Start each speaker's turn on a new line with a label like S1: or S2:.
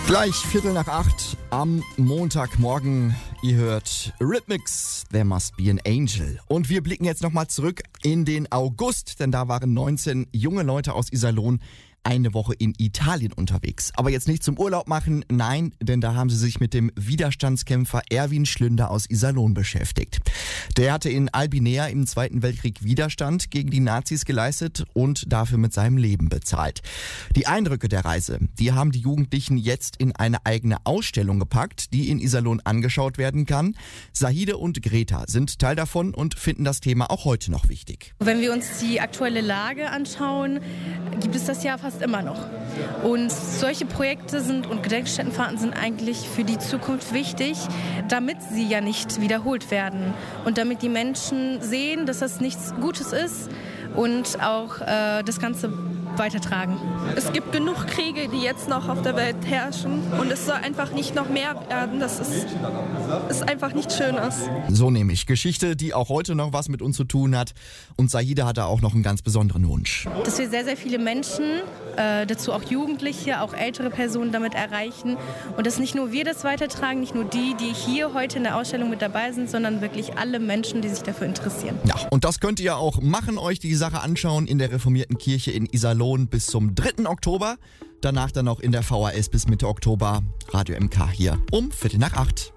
S1: Gleich 7:45 am Montagmorgen. Ihr hört Rhythmix, There Must Be an Angel. Und wir blicken jetzt nochmal zurück in den August, denn da waren 19 junge Leute aus Iserlohn eine Woche in Italien unterwegs. Aber jetzt nicht zum Urlaub machen, nein, denn da haben sie sich mit dem Widerstandskämpfer Erwin Schlünder aus Iserlohn beschäftigt. Der hatte in Albinea im Zweiten Weltkrieg Widerstand gegen die Nazis geleistet und dafür mit seinem Leben bezahlt. Die Eindrücke der Reise, die haben die Jugendlichen jetzt in eine eigene Ausstellung gepackt, die in Iserlohn angeschaut werden kann. Sahide und Greta sind Teil davon und finden das Thema auch heute noch wichtig.
S2: Wenn wir uns die aktuelle Lage anschauen, gibt es das ja fast immer noch. Und solche Projekte und Gedenkstättenfahrten sind eigentlich für die Zukunft wichtig, damit sie ja nicht wiederholt werden und damit die Menschen sehen, dass das nichts Gutes ist und auch das Ganze weitertragen.
S3: Es gibt genug Kriege, die jetzt noch auf der Welt herrschen und es soll einfach nicht noch mehr werden, dass es einfach nicht schön ist.
S1: So nämlich Geschichte, die auch heute noch was mit uns zu tun hat. Und Sahide hatte auch noch einen ganz besonderen Wunsch.
S2: Dass wir sehr, sehr viele Menschen, dazu auch Jugendliche, auch ältere Personen damit erreichen und dass nicht nur wir das weitertragen, nicht nur die hier heute in der Ausstellung mit dabei sind, sondern wirklich alle Menschen, die sich dafür interessieren.
S1: Ja, und das könnt ihr auch machen, euch die Sache anschauen in der Reformierten Kirche in Iserlohn bis zum 3. Oktober. Danach dann noch in der VHS bis Mitte Oktober. Radio MK hier um 7:45.